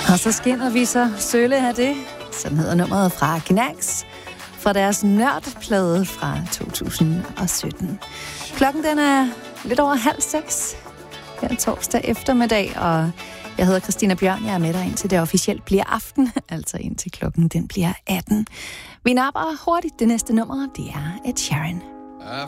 Og så skinner vi så sølle af det. Sådan hedder nummeret fra Knacks, fra deres nørdplade fra 2017. Klokken den er lidt over 5:30 her torsdag eftermiddag, og jeg hedder Christina Bjørn. Jeg er med dig indtil det officielt bliver aften, altså indtil klokken den bliver 18. Vi napper hurtigt det næste nummer, det er Ed Sheeran.